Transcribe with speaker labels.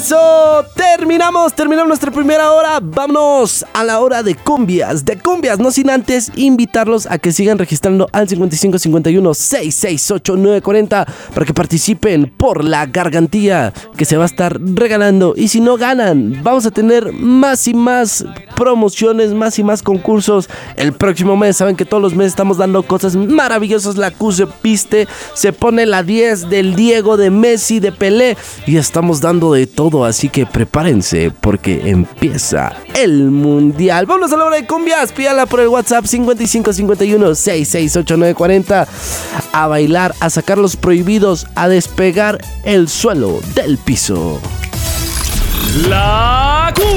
Speaker 1: Eso, terminamos nuestra primera hora. Vámonos a la hora de cumbias, no sin antes invitarlos a que sigan registrando al 5551-668-940 para que participen por la gargantilla que se va a estar regalando. Y si no ganan, vamos a tener más y más promociones, más y más concursos el próximo mes. Saben que todos los meses estamos dando cosas maravillosas. La Q se piste, se pone la 10 del Diego, de Messi, de Pelé, y estamos dando de todo, así que prepárense porque empieza el mundial. Vámonos a la hora de cumbias. Pídala por el WhatsApp 5551-668-940. A bailar, a sacar los prohibidos, a despegar el suelo del piso.
Speaker 2: La